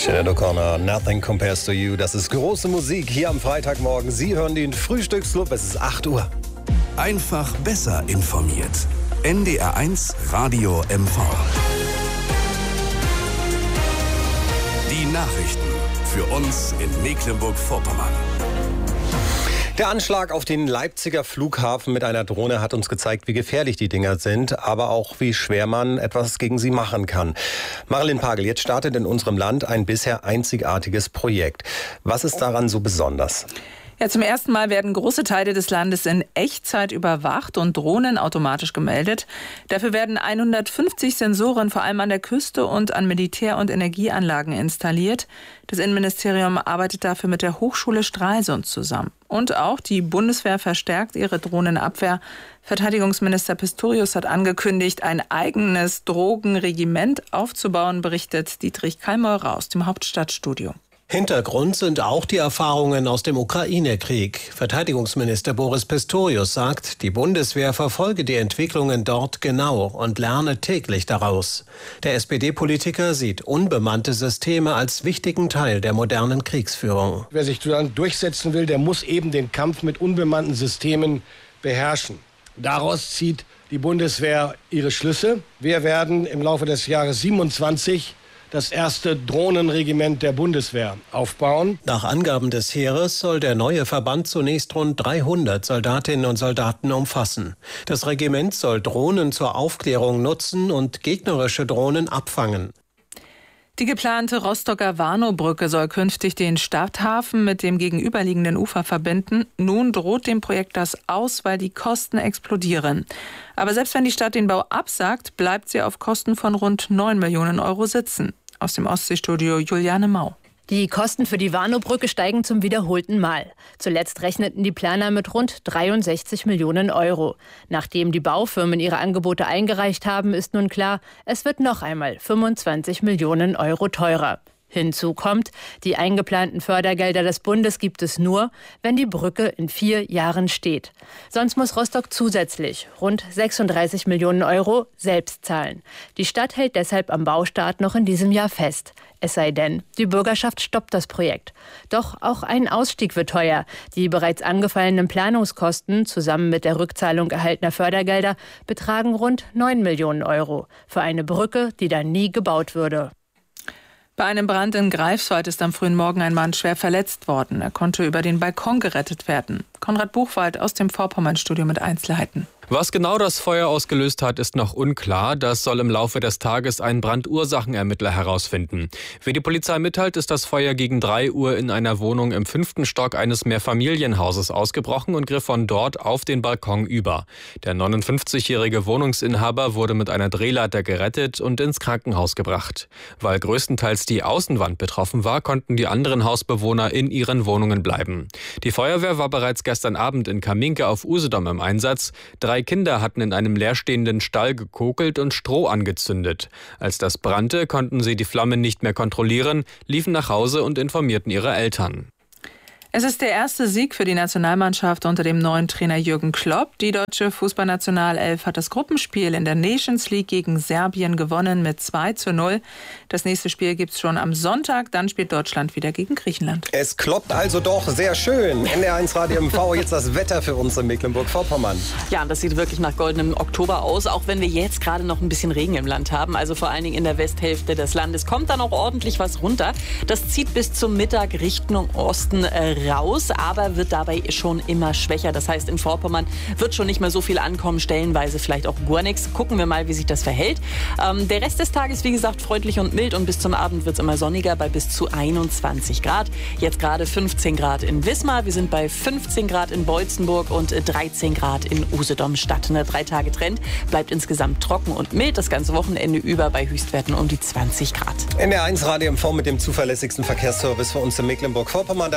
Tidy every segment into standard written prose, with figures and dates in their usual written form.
Sinead O'Connor, Nothing Compares to You. Das ist große Musik hier am Freitagmorgen. Sie hören den Frühstücksclub, es ist 8 Uhr. Einfach besser informiert. NDR1 Radio MV. Die Nachrichten für uns in Mecklenburg-Vorpommern. Der Anschlag auf den Leipziger Flughafen mit einer Drohne hat uns gezeigt, wie gefährlich die Dinger sind, aber auch wie schwer man etwas gegen sie machen kann. Marilyn Pagel, jetzt startet in unserem Land ein bisher einzigartiges Projekt. Was ist daran so besonders? Ja, zum ersten Mal werden große Teile des Landes in Echtzeit überwacht und Drohnen automatisch gemeldet. Dafür werden 150 Sensoren vor allem an der Küste und an Militär- und Energieanlagen installiert. Das Innenministerium arbeitet dafür mit der Hochschule Stralsund zusammen. Und auch die Bundeswehr verstärkt ihre Drohnenabwehr. Verteidigungsminister Pistorius hat angekündigt, ein eigenes Drogenregiment aufzubauen, berichtet Dietrich Kallmeurer aus dem Hauptstadtstudio. Hintergrund sind auch die Erfahrungen aus dem Ukraine-Krieg. Verteidigungsminister Boris Pistorius sagt, die Bundeswehr verfolge die Entwicklungen dort genau und lerne täglich daraus. Der SPD-Politiker sieht unbemannte Systeme als wichtigen Teil der modernen Kriegsführung. Wer sich dann durchsetzen will, der muss eben den Kampf mit unbemannten Systemen beherrschen. Daraus zieht die Bundeswehr ihre Schlüsse. Wir werden im Laufe des Jahres 27 das erste Drohnenregiment der Bundeswehr aufbauen. Nach Angaben des Heeres soll der neue Verband zunächst rund 300 Soldatinnen und Soldaten umfassen. Das Regiment soll Drohnen zur Aufklärung nutzen und gegnerische Drohnen abfangen. Die geplante Rostocker Warnow-Brücke soll künftig den Stadthafen mit dem gegenüberliegenden Ufer verbinden. Nun droht dem Projekt das aus, weil die Kosten explodieren. Aber selbst wenn die Stadt den Bau absagt, bleibt sie auf Kosten von rund 9 Millionen Euro sitzen. Aus dem Ostseestudio Juliane Mau. Die Kosten für die Warnow-Brücke steigen zum wiederholten Mal. Zuletzt rechneten die Planer mit rund 63 Millionen Euro. Nachdem die Baufirmen ihre Angebote eingereicht haben, ist nun klar, es wird noch einmal 25 Millionen Euro teurer. Hinzu kommt, die eingeplanten Fördergelder des Bundes gibt es nur, wenn die Brücke in 4 Jahren steht. Sonst muss Rostock zusätzlich rund 36 Millionen Euro selbst zahlen. Die Stadt hält deshalb am Baustart noch in diesem Jahr fest. Es sei denn, die Bürgerschaft stoppt das Projekt. Doch auch ein Ausstieg wird teuer. Die bereits angefallenen Planungskosten zusammen mit der Rückzahlung erhaltener Fördergelder betragen rund 9 Millionen Euro für eine Brücke, die dann nie gebaut würde. Bei einem Brand in Greifswald ist am frühen Morgen ein Mann schwer verletzt worden. Er konnte über den Balkon gerettet werden. Konrad Buchwald aus dem Vorpommern-Studio mit Einzelheiten. Was genau das Feuer ausgelöst hat, ist noch unklar. Das soll im Laufe des Tages ein Brandursachenermittler herausfinden. Wie die Polizei mitteilt, ist das Feuer gegen 3 Uhr in einer Wohnung im 5. Stock eines Mehrfamilienhauses ausgebrochen und griff von dort auf den Balkon über. Der 59-jährige Wohnungsinhaber wurde mit einer Drehleiter gerettet und ins Krankenhaus gebracht. Weil größtenteils die Außenwand betroffen war, konnten die anderen Hausbewohner in ihren Wohnungen bleiben. Die Feuerwehr war bereits gestern Abend in Kaminke auf Usedom im Einsatz. 3 Kinder hatten in einem leerstehenden Stall gekokelt und Stroh angezündet. Als das brannte, konnten sie die Flammen nicht mehr kontrollieren, liefen nach Hause und informierten ihre Eltern. Es ist der erste Sieg für die Nationalmannschaft unter dem neuen Trainer Jürgen Klopp. Die deutsche Fußballnationalelf hat das Gruppenspiel in der Nations League gegen Serbien gewonnen mit 2:0. Das nächste Spiel gibt's schon am Sonntag. Dann spielt Deutschland wieder gegen Griechenland. Es kloppt also doch sehr schön. NDR1 Radio MV, jetzt das Wetter für uns in Mecklenburg-Vorpommern. Ja, das sieht wirklich nach goldenem Oktober aus, auch wenn wir jetzt gerade noch ein bisschen Regen im Land haben. Also vor allen Dingen in der Westhälfte des Landes kommt dann auch ordentlich was runter. Das zieht bis zum Mittag Richtung Osten raus, aber wird dabei schon immer schwächer. Das heißt, in Vorpommern wird schon nicht mehr so viel ankommen, stellenweise vielleicht auch gar nichts. Gucken wir mal, wie sich das verhält. Der Rest des Tages, wie gesagt, freundlich und mild und bis zum Abend wird es immer sonniger bei bis zu 21 Grad. Jetzt gerade 15 Grad in Wismar, wir sind bei 15 Grad in Beutzenburg und 13 Grad in Usedom-Stadt. 3 Tage Trend, bleibt insgesamt trocken und mild, das ganze Wochenende über bei Höchstwerten um die 20 Grad. NDR1 Radio MV mit dem zuverlässigsten Verkehrsservice für uns in Mecklenburg-Vorpommern. Da Domi sich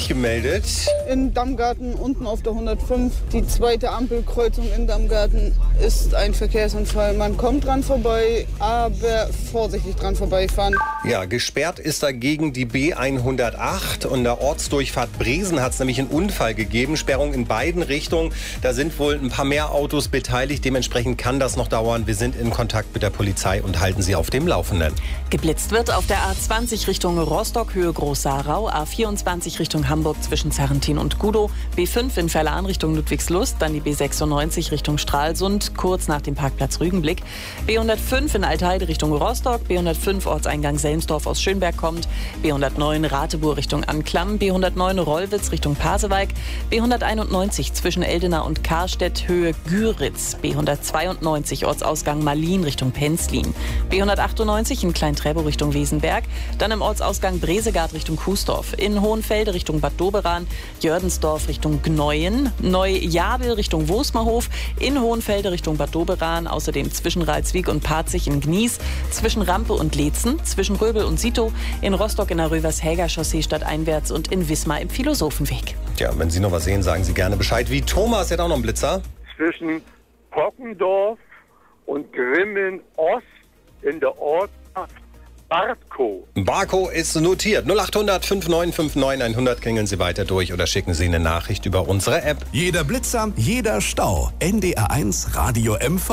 dich gemeldet? In Dammgarten, unten auf der 105, die zweite Ampelkreuzung in Dammgarten, ist ein Verkehrsunfall. Man kommt dran vorbei, aber vorsichtig dran vorbeifahren. Ja, gesperrt ist dagegen die B108. Und der Ortsdurchfahrt Bresen hat es nämlich einen Unfall gegeben. Sperrung in beiden Richtungen. Da sind wohl ein paar mehr Autos beteiligt. Dementsprechend kann das noch dauern. Wir sind in Kontakt mit der Polizei und halten Sie auf dem Laufenden. Geblitzt wird auf der A20 Richtung Rostock, Höhe Groß-Sarau, A24 Richtung Hamburg zwischen Zarrentin und Gudow, B5 in Verlan Richtung Ludwigslust, dann die B96 Richtung Stralsund, kurz nach dem Parkplatz Rügenblick, B105 in Altheide Richtung Rostock, B105 Ortseingang Selmsdorf aus Schönberg kommt, B109 Rateburg Richtung Anklam, B109 Rollwitz Richtung Pasewalk, B191 zwischen Eldena und Karstedt, Höhe Güritz, B192 Ortsausgang Malin Richtung Penzlin, B198 in Klein-Trebow Richtung Wesenberg, dann im Ortsausgang Bresegard Richtung Kuesdorf, in Hohenfelde Richtung Bad Doberan, Jördensdorf Richtung Gneuen, Neu-Jabel Richtung Wosmerhof, in Hohenfelde Richtung Bad Doberan, außerdem zwischen Ralswiek und Parzig in Gnies, zwischen Rampe und Leetzen, zwischen Röbel und Sito, in Rostock in der Rövershäger Chaussee stadteinwärts und in Wismar im Philosophenweg. Ja, wenn Sie noch was sehen, sagen Sie gerne Bescheid. Wie Thomas, der hat auch noch einen Blitzer. Zwischen Pockendorf und Grimmen-Ost in der Ortschaft Barkow. Barkow ist notiert. 0800 5959 100 klingeln Sie weiter durch oder schicken Sie eine Nachricht über unsere App. Jeder Blitzer, jeder Stau. NDR1 Radio MV.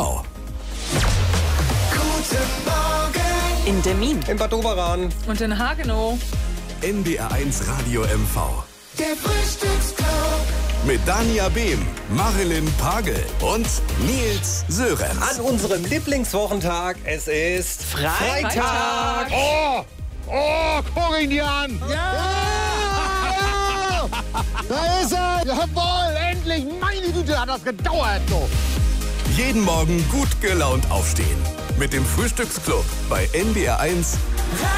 Guten Morgen. In Demmin. In Bad Doberan. Und in Hagenow. NDR1 Radio MV. Der Frühstücksclub. Mit Dania Behm, Marilyn Pagel und Nils Sörenz. An unserem Lieblingswochentag. Es ist Freitag. Oh, guck ihn dir an. Ja! Da ist er. Jawohl, endlich. Meine Güte, hat das gedauert. So. Jeden Morgen gut gelaunt aufstehen. Mit dem Frühstücksclub bei NDR1